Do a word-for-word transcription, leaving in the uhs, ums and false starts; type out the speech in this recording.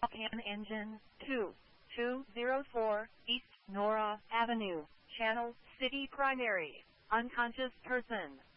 Can Engine two two zero four East Nora Avenue, Channel City Primary, unconscious person.